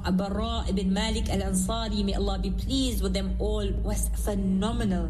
Bara ibn Malik al-Ansari, may Allah be pleased with them all, was phenomenal.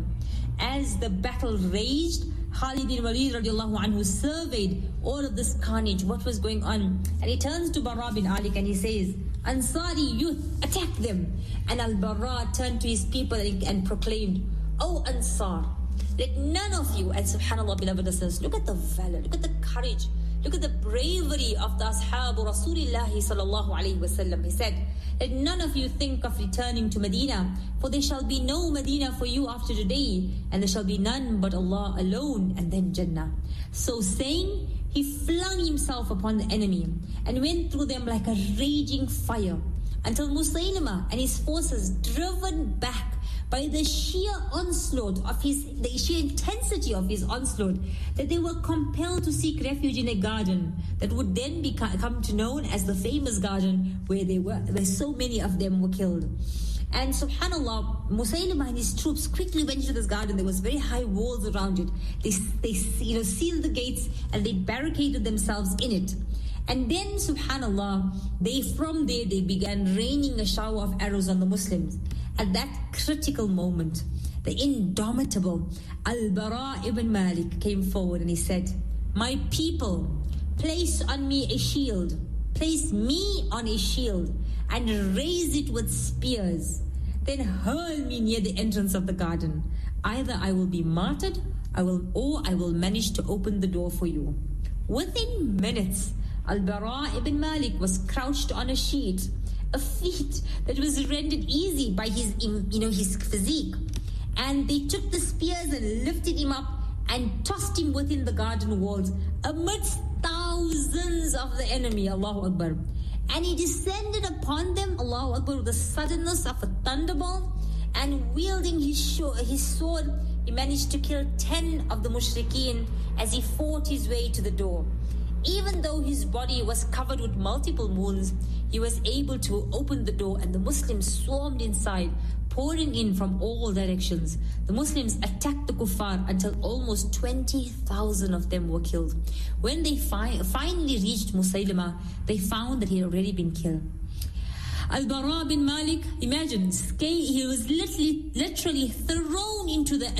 As the battle raged, Khalid bin Walid radiallahu anhu surveyed all of this carnage, what was going on. And he turns to Bara bin Malik and he says, Ansari youth, attack them. And Al-Bara turned to his people and proclaimed, O Ansar, let none of you, and subhanAllah, beloved listeners, look at the valor, look at the courage, look at the bravery of the Ashab Rasulullah sallallahu alayhi wasallam. He said, let none of you think of returning to Medina, for there shall be no Medina for you after today, and there shall be none but Allah alone, and then Jannah. So saying, he flung himself upon the enemy and went through them like a raging fire, until Musaylima and his forces, driven back by the sheer onslaught of the sheer intensity of his onslaught, that they were compelled to seek refuge in a garden that would then come to known as the famous garden where so many of them were killed. And subhanAllah, Musaylima and his troops quickly went into this garden. There was very high walls around it. They sealed the gates and they barricaded themselves in it. And then, subhanAllah, from there they began raining a shower of arrows on the Muslims. At that critical moment, the indomitable Al-Bara ibn Malik came forward and he said, my people, place on me a shield. Place me on a shield and raise it with spears. Then hurl me near the entrance of the garden. Either I will be martyred, or I will manage to open the door for you. Within minutes, Al-Bara ibn Malik was crouched on a sheet, a feat that was rendered easy by his physique. And they took the spears and lifted him up and tossed him within the garden walls amidst thousands of the enemy. Allahu Akbar. And he descended upon them, Allahu Akbar, with the suddenness of a thunderbolt, and wielding his sword, he managed to kill 10 of the mushrikeen as he fought his way to the door. Even though his body was covered with multiple wounds, he was able to open the door and the Muslims swarmed inside, pouring in from all directions. The Muslims attacked the kuffar until almost 20,000 of them were killed. When they finally reached Musaylima, they found that he had already been killed. Al-Bara bin Malik, imagine, he was literally thrown into the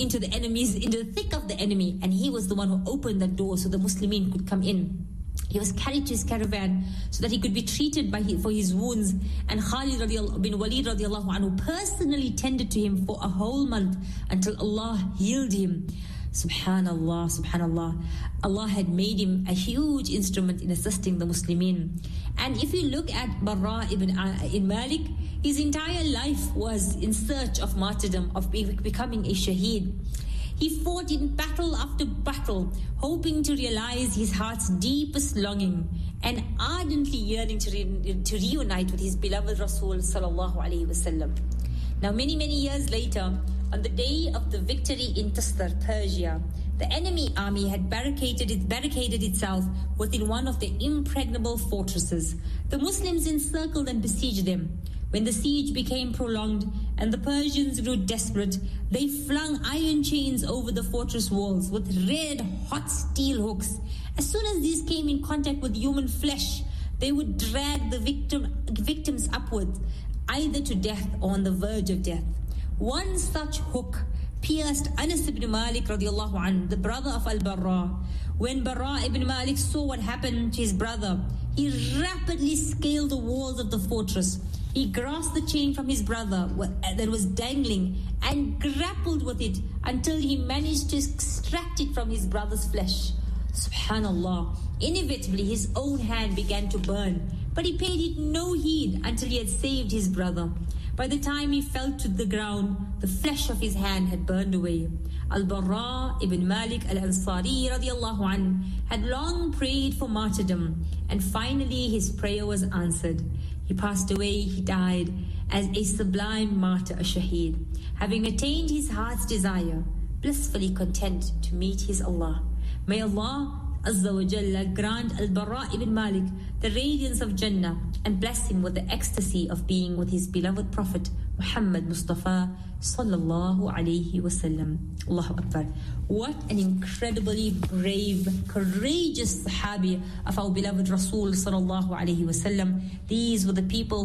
thick of the enemy, and he was the one who opened that door so the Muslimin could come in. He was carried to his caravan so that he could be treated for his wounds, and Khalid bin Walid radiallahu anhu personally tended to him for a whole month until Allah healed him. Subhanallah, subhanallah. Allah had made him a huge instrument in assisting the Muslimin. And if you look at Bara ibn Malik, his entire life was in search of martyrdom, of becoming a shaheed. He fought in battle after battle, hoping to realize his heart's deepest longing and ardently yearning to reunite with his beloved Rasul sallallahu alaihi wasallam. Now, many years later, on the day of the victory in Tustar, Persia, the enemy army had barricaded itself within one of the impregnable fortresses. The Muslims encircled and besieged them. When the siege became prolonged and the Persians grew desperate, they flung iron chains over the fortress walls with red-hot steel hooks. As soon as these came in contact with human flesh, they would drag the victims upwards, either to death or on the verge of death. One such hook pierced Anas ibn Malik radiallahu anhu, the brother of Al-Bara. When Bara ibn Malik saw what happened to his brother, he rapidly scaled the walls of the fortress. He grasped the chain from his brother that was dangling and grappled with it until he managed to extract it from his brother's flesh. Subhanallah. Inevitably, his own hand began to burn, but he paid it no heed until he had saved his brother. By the time he fell to the ground, the flesh of his hand had burned away. Al-Bara ibn Malik al-Ansari radiallahu anhu had long prayed for martyrdom, and finally his prayer was answered. He passed away, he died as a sublime martyr, a shaheed, having attained his heart's desire, blissfully content to meet his Allah. May Allah Azza wa Jalla grant Al-Bara ibn Malik the radiance of Jannah and bless him with the ecstasy of being with his beloved Prophet Muhammad Mustafa sallallahu alayhi wasallam. Allahu Akbar. What an incredibly brave, courageous Sahabi of our beloved Rasul sallallahu alayhi wasallam. These were the people